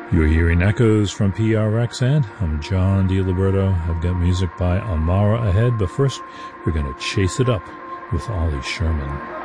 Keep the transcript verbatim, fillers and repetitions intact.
You're hearing echoes from P R X, and I'm John DiLiberto. I've got music by Amara ahead, but first we're going to chase it up with Ollie Sherman.